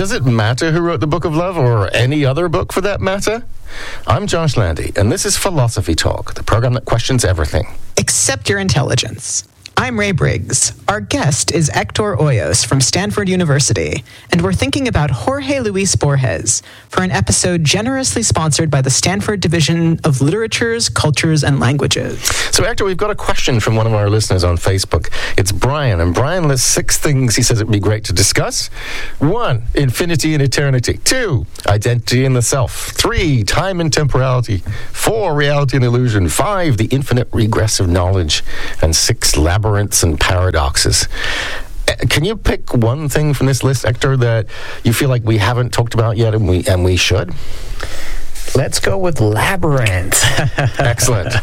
Does it matter who wrote the Book of Love, or any other book for that matter? I'm Josh Landy, and this is Philosophy Talk, the program that questions everything. Except your intelligence. I'm Ray Briggs. Our guest is Hector Hoyos from Stanford University, and we're thinking about Jorge Luis Borges for an episode generously sponsored by the Stanford Division of Literatures, Cultures, and Languages. So, Hector, we've got a question from one of our listeners on Facebook. It's Brian, and Brian lists 6 things he says it would be great to discuss. 1, infinity and eternity. 2, identity and the self. 3, time and temporality. 4, reality and illusion. 5, the infinite regress of knowledge. And 6, labyrinths and paradoxes. Can you pick one thing from this list, Hector, that you feel like we haven't talked about yet and we should? Let's go with labyrinth. Excellent.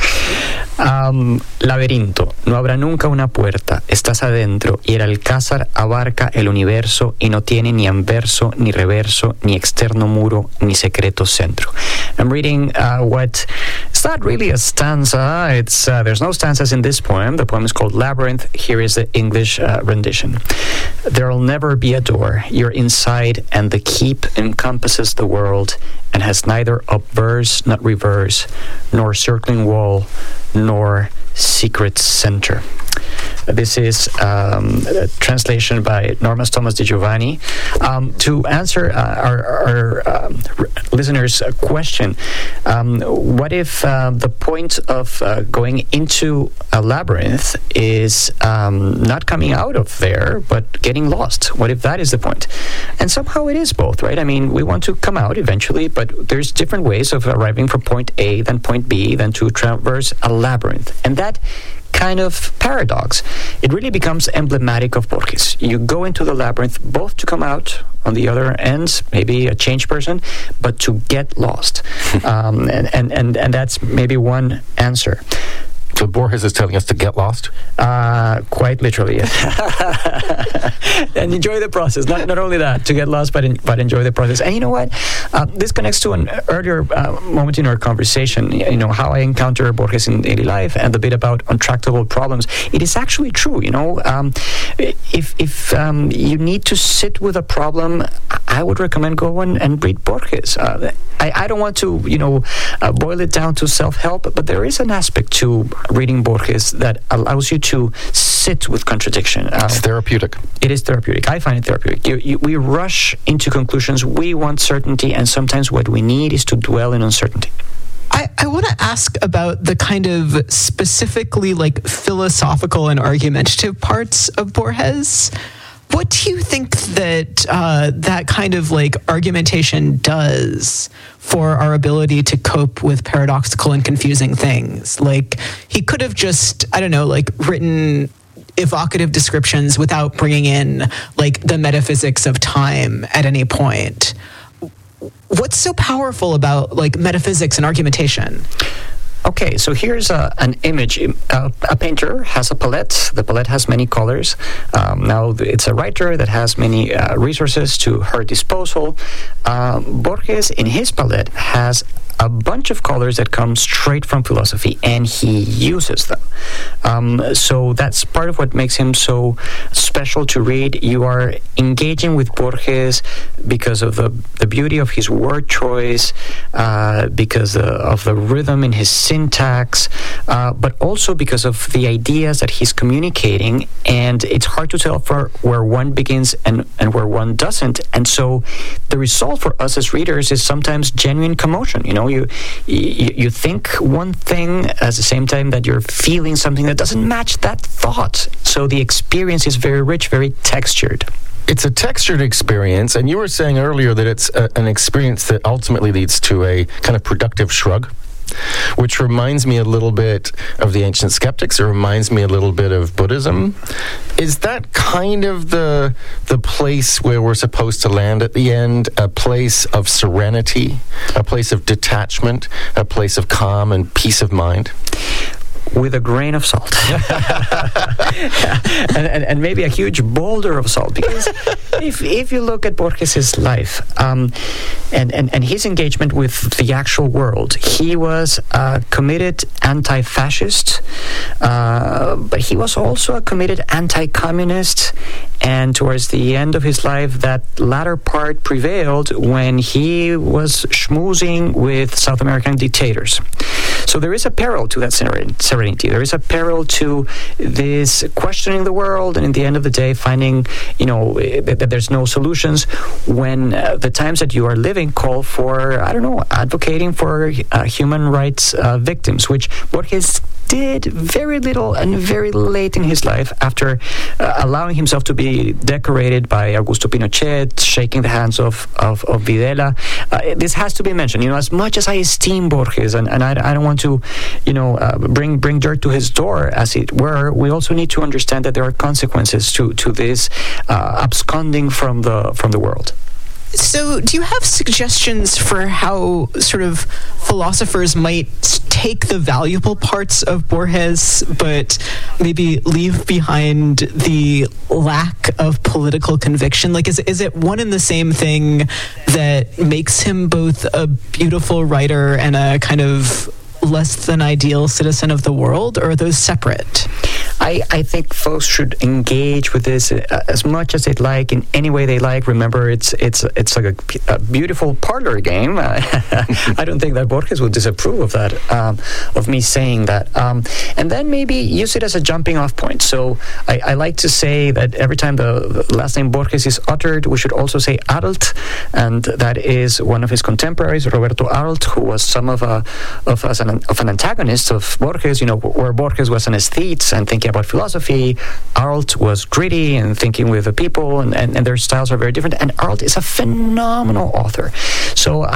Laberinto. No habrá nunca una puerta. Estás adentro y el alcázar abarca el universo y no tiene ni anverso, ni reverso, ni externo muro, ni secreto centro. I'm reading what... It's not really a stanza. It's there's no stanzas in this poem. The poem is called Labyrinth. Here is the English rendition. There'll never be a door. You're inside, and the keep encompasses the world and has neither obverse, not reverse, nor circling wall, nor secret center. This is a translation by Normas Thomas Di Giovanni. To answer our listeners' question, what if the point of going into a labyrinth is not coming out of there, but getting lost? What if that is the point? And somehow it is both, right? I mean, we want to come out eventually, but there's different ways of arriving from point A, then point B, then to traverse a labyrinth. And that kind of paradox, it really becomes emblematic of Borges. You go into the labyrinth both to come out on the other end, maybe a changed person, but to get lost. And that's maybe one answer. So Borges is telling us to get lost? Quite literally, yes. And enjoy the process. Not only that, to get lost, but enjoy the process. And you know what? This connects to an earlier moment in our conversation, you know, how I encounter Borges in daily life and the bit about untractable problems. It is actually true, you know. If you need to sit with a problem, I would recommend go and read Borges. I don't want to, you know, boil it down to self-help, but there is an aspect to reading Borges that allows you to sit with contradiction. It's therapeutic. It is therapeutic. I find it therapeutic. We rush into conclusions. We want certainty, and sometimes what we need is to dwell in uncertainty. I want to ask about the kind of specifically like philosophical and argumentative parts of Borges. What do you think that that kind of like argumentation does for our ability to cope with paradoxical and confusing things? Like, he could have just, I don't know, like written evocative descriptions without bringing in like the metaphysics of time at any point. What's so powerful about like metaphysics and argumentation? Okay, so here's an image. A painter has a palette. The palette has many colors. Now, it's a writer that has many resources to her disposal. Borges, in his palette, has a bunch of colors that come straight from philosophy, and he uses them. So that's part of what makes him so special to read. You are engaging with Borges because of the beauty of his word choice, because of the rhythm in his syntax, but also because of the ideas that he's communicating, and it's hard to tell for where one begins and where one doesn't. And so the result for us as readers is sometimes genuine commotion. You know, you think one thing at the same time that you're feeling something that doesn't match that thought. So the experience is very rich, very textured. It's a textured experience, and you were saying earlier that it's an experience that ultimately leads to a kind of productive shrug, which reminds me a little bit of the ancient skeptics. It reminds me a little bit of Buddhism. Is that kind of the place where we're supposed to land at the end? A place of serenity, a place of detachment, a place of calm and peace of mind? with a grain of salt. and maybe a huge boulder of salt, because if you look at Borges' life and his engagement with the actual world, he was a committed anti-fascist, but he was also a committed anti-communist, and towards the end of his life, that latter part prevailed when he was schmoozing with South American dictators. So there is a peril to that serenity. There is a peril to this questioning the world, and in the end of the day, finding, that there's no solutions when the times that you are living call for, advocating for human rights victims, which Borges did very little and very late in his life, after allowing himself to be decorated by Augusto Pinochet, shaking the hands of Videla. This has to be mentioned. As much as I esteem Borges, and I don't want to, bring dirt to his door, as it were, we also need to understand that there are consequences to this absconding from the world. So, do you have suggestions for how sort of philosophers might take the valuable parts of Borges, but maybe leave behind the lack of political conviction? Like, is it one and the same thing that makes him both a beautiful writer and a kind of less than ideal citizen of the world, or are those separate? I think folks should engage with this as much as they'd like, in any way they like. Remember, it's like a beautiful parlor game. I don't think that Borges would disapprove of that, of me saying that. And then maybe use it as a jumping off point. So I like to say that every time the last name Borges is uttered, we should also say Arlt, and that is one of his contemporaries, Roberto Arlt, who was some of an antagonist of Borges, where Borges was an aesthete and thinking about philosophy. Arlt was gritty and thinking with the people, and their styles are very different. And Arlt is a phenomenal author. So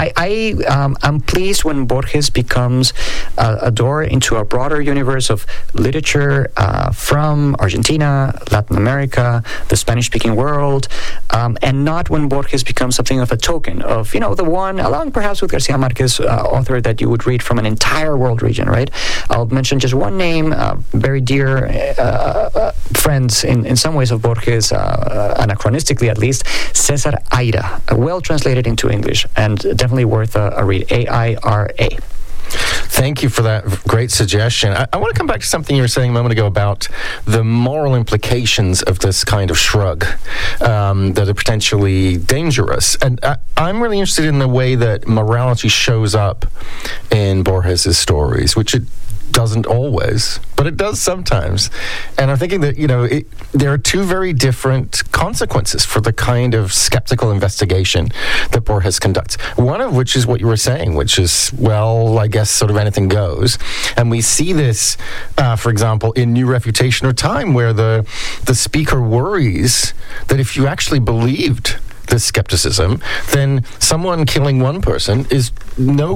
I'm pleased when Borges becomes a door into a broader universe of literature from Argentina, Latin America, the Spanish-speaking world, and not when Borges becomes something of a token of, the one, along perhaps with Garcia Marquez, author that you would read from an entire world region, right? I'll mention just one name, very dear friends in some ways of Borges, anachronistically at least, Cesar Aira, well translated into English, and definitely worth a read, Aira. Thank you for that great suggestion. I want to come back to something you were saying a moment ago about the moral implications of this kind of shrug that are potentially dangerous. And I'm really interested in the way that morality shows up in Borges' stories, which it doesn't always, but it does sometimes. And I'm thinking that, there are two very different consequences for the kind of skeptical investigation that Borges conducts. One of which is what you were saying, which is, well, I guess sort of anything goes. And we see this, for example, in New Refutation or Time, where the speaker worries that if you actually believed this skepticism, then someone killing one person is no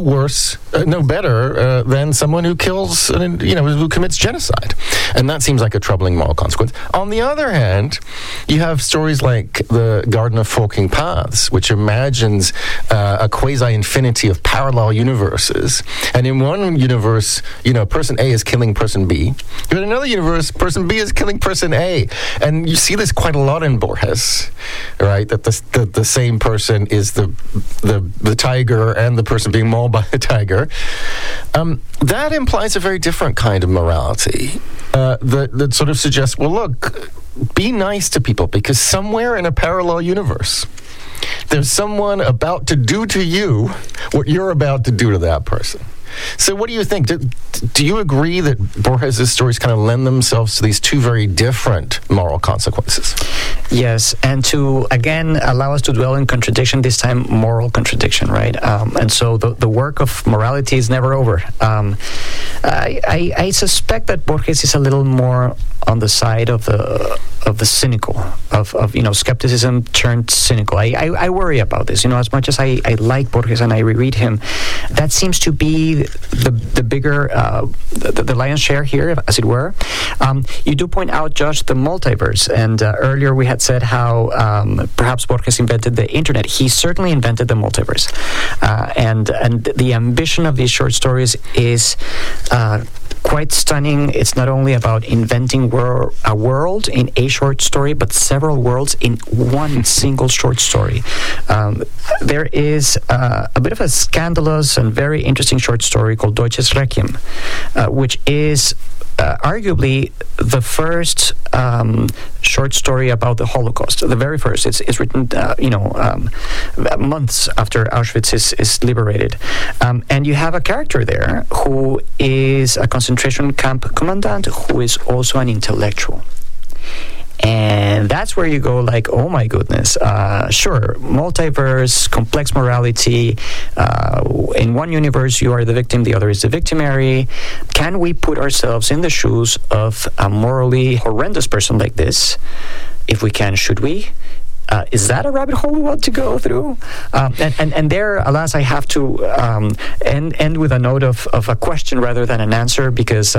better than someone who kills, who commits genocide. And that seems like a troubling moral consequence. On the other hand, you have stories like The Garden of Forking Paths, which imagines a quasi-infinity of parallel universes. And in one universe, person A is killing person B. In another universe, person B is killing person A. And you see this quite a lot in Borges, right? That the same person is the tiger and the person being mauled by the tiger. That implies a very different kind of morality that sort of suggests, well, look, be nice to people, because somewhere in a parallel universe, there's someone about to do to you what you're about to do to that person. So what do you think? Do you agree that Borges' stories kind of lend themselves to these two very different moral consequences? Yes, and to, again, allow us to dwell in contradiction, this time moral contradiction, right? And so the work of morality is never over. I suspect that Borges is a little more on the side of the cynical, of skepticism turned cynical. I worry about this. As much as I like Borges and I reread him, that seems to be the bigger, the lion's share here, as it were. You do point out, Josh, the multiverse, and earlier we had said how perhaps Borges invented the internet. He certainly invented the multiverse, and the ambition of these short stories is quite stunning. It's not only about inventing a world in a short story, but several worlds in one single short story. There is a bit of a scandalous and very interesting short story called Deutsches Requiem, which is arguably the first short story about the Holocaust. The very first. It's written, months after Auschwitz is liberated. And you have a character there who is a concentration camp commandant who is also an intellectual. And that's where you go like, oh my goodness, sure, multiverse, complex morality. In one universe, you are the victim, the other is the victimary. Can we put ourselves in the shoes of a morally horrendous person like this? If we can, should we? Is that a rabbit hole we want to go through? And there, alas, I have to end with a note of a question rather than an answer, because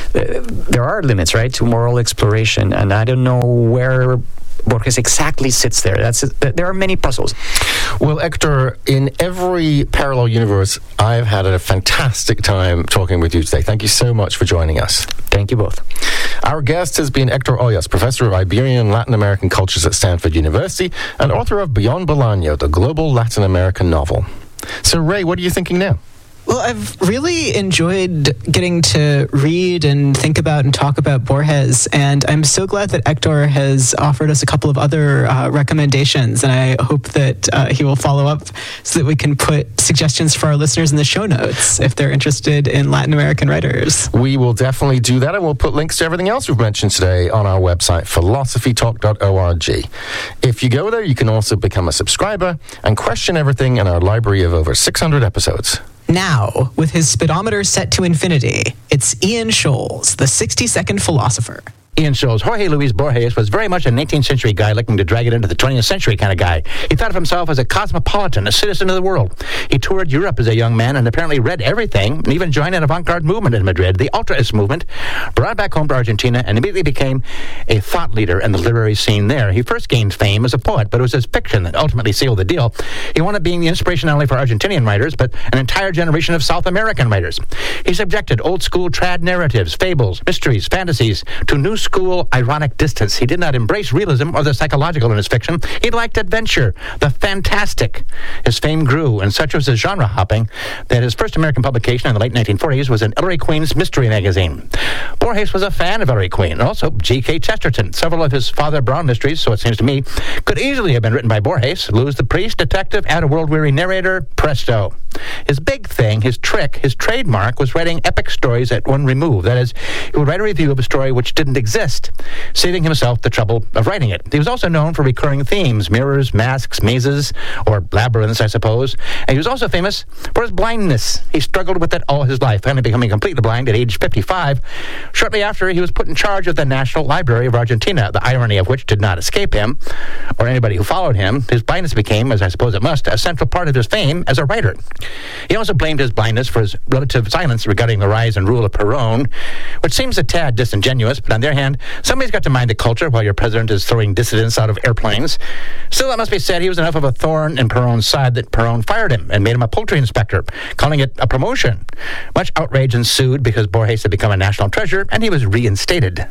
there are limits, right, to moral exploration, and I don't know where Borges exactly sits there. There are many puzzles. Well, Hector, in every parallel universe, I've had a fantastic time talking with you today. Thank you so much for joining us. Thank you both. Our guest has been Hector Ollas, professor of Iberian and Latin American cultures at Stanford University and author of Beyond Bolaño, the global Latin American novel. So, Ray, what are you thinking now? Well, I've really enjoyed getting to read and think about and talk about Borges, and I'm so glad that Hector has offered us a couple of other recommendations, and I hope that he will follow up so that we can put suggestions for our listeners in the show notes if they're interested in Latin American writers. We will definitely do that, and we'll put links to everything else we've mentioned today on our website, philosophytalk.org. If you go there, you can also become a subscriber and question everything in our library of over 600 episodes. Now, with his speedometer set to infinity, it's Ian Scholes, the 60-second philosopher. Ian Scholes. Jorge Luis Borges was very much a 19th century guy looking to drag it into the 20th century kind of guy. He thought of himself as a cosmopolitan, a citizen of the world. He toured Europe as a young man and apparently read everything, and even joined an avant-garde movement in Madrid, the Ultraist movement, brought back home to Argentina, and immediately became a thought leader in the literary scene there. He first gained fame as a poet, but it was his fiction that ultimately sealed the deal. He wound up being the inspiration not only for Argentinian writers, but an entire generation of South American writers. He subjected old-school trad narratives, fables, mysteries, fantasies to new-school ironic distance. He did not embrace realism or the psychological in his fiction. He liked adventure, the fantastic. His fame grew, and such was his genre hopping that his first American publication in the late 1940s was in Ellery Queen's Mystery Magazine. Borges was a fan of Ellery Queen, and also G.K. Chesterton. Several of his Father Brown mysteries, so it seems to me, could easily have been written by Borges. Lose the Priest, detective, add a world-weary narrator, presto. His big thing, his trick, his trademark was writing epic stories at one remove. That is, he would write a review of a story which didn't exist, saving himself the trouble of writing it. He was also known for recurring themes, mirrors, masks, mazes, or labyrinths, I suppose. And he was also famous for his blindness. He struggled with it all his life, finally becoming completely blind at age 55. Shortly after, he was put in charge of the National Library of Argentina, the irony of which did not escape him, or anybody who followed him. His blindness became, as I suppose it must, a central part of his fame as a writer. He also blamed his blindness for his relative silence regarding the rise and rule of Perón, which seems a tad disingenuous, but on the other hand, somebody's got to mind the culture while your president is throwing dissidents out of airplanes. Still, it must be said he was enough of a thorn in Perón's side that Perón fired him and made him a poultry inspector, calling it a promotion. Much outrage ensued because Borges had become a national treasure, and he was reinstated.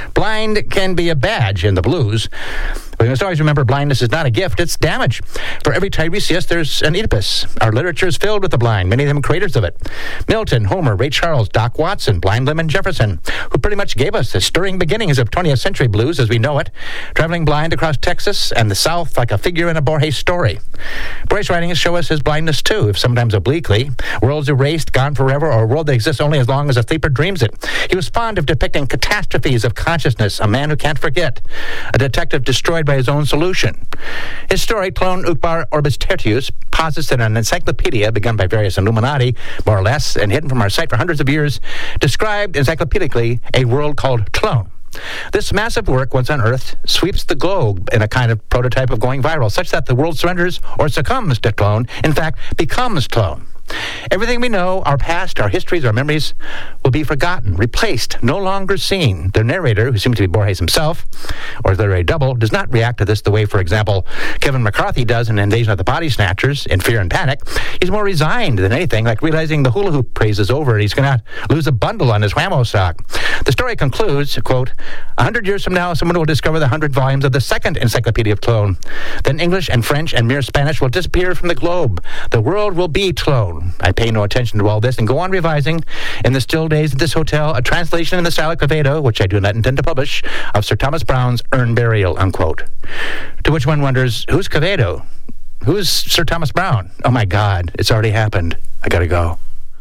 Blind can be a badge in the blues. We must always remember blindness is not a gift, it's damage. For every Tiresias, there's an Oedipus. Our literature is filled with the blind, many of them creators of it. Milton, Homer, Ray Charles, Doc Watson, Blind Lemon Jefferson, who pretty much gave us the stirring beginnings of 20th century blues as we know it, traveling blind across Texas and the South like a figure in a Borges story. Borges' writings show us his blindness too, if sometimes obliquely. Worlds erased, gone forever, or a world that exists only as long as a sleeper dreams it. He was fond of depicting catastrophes of consciousness, a man who can't forget, a detective destroyed by his own solution. His story, Clone Ukbar Orbis Tertius, posits that an encyclopedia begun by various Illuminati, more or less, and hidden from our sight for hundreds of years, described encyclopedically a world called Clone. This massive work, once unearthed, sweeps the globe in a kind of prototype of going viral, such that the world surrenders or succumbs to Clone, in fact, becomes Clone. Everything we know, our past, our histories, our memories, will be forgotten, replaced, no longer seen. The narrator, who seems to be Borges himself, or his literary double, does not react to this the way, for example, Kevin McCarthy does in Invasion of the Body Snatchers in Fear and Panic. He's more resigned than anything, like realizing the hula hoop craze is over and he's going to lose a bundle on his whammo sock. The story concludes, quote, 100 years from now, someone will discover the 100 volumes of the second Encyclopedia of Tlön. Then English and French and mere Spanish will disappear from the globe. The world will be Tlön. I pay no attention to all this and go on revising, in the still days at this hotel, a translation in the style of Quevedo, which I do not intend to publish, of Sir Thomas Browne's Urn Burial, unquote. To which one wonders, who's Quevedo? Who's Sir Thomas Browne? Oh my God, it's already happened. I gotta go.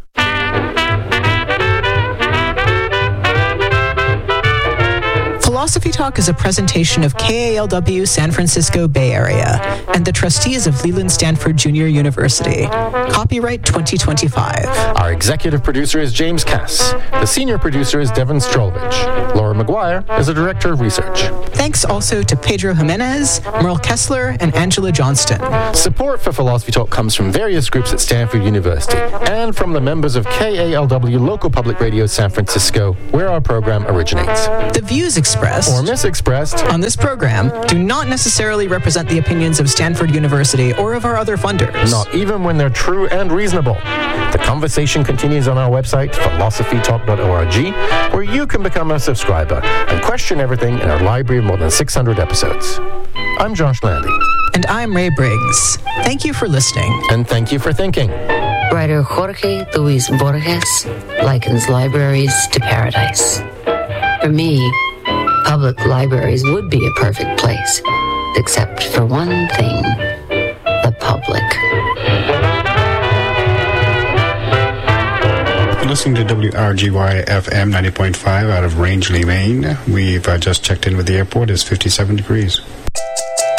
Philosophy Talk is a presentation of KALW San Francisco Bay Area and the trustees of Leland Stanford Junior University. Copyright 2025. Our executive producer is James Cass. The senior producer is Devin Strolovich. Laura McGuire is the director of research. Thanks also to Pedro Jimenez, Merle Kessler, and Angela Johnston. Support for Philosophy Talk comes from various groups at Stanford University and from the members of KALW Local Public Radio San Francisco, where our program originates. The views expressed Or misexpressed on this program do not necessarily represent the opinions of Stanford University or of our other funders. Not even when they're true and reasonable. The conversation continues on our website, philosophytalk.org, where you can become a subscriber and question everything in our library of more than 600 episodes. I'm Josh Landy. And I'm Ray Briggs. Thank you for listening. And thank you for thinking. Writer Jorge Luis Borges likens libraries to paradise. For me, public libraries would be a perfect place, except for one thing, the public. You're listening to WRGY-FM 90.5 out of Rangeley, Maine. We've just checked in with the airport. It's 57 degrees.